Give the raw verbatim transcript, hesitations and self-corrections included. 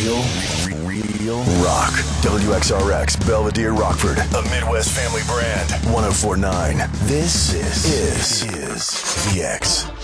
Real, real rock. W X R X, Belvedere, Rockford. A Midwest family brand. one oh four point nine. This is, is, is V X.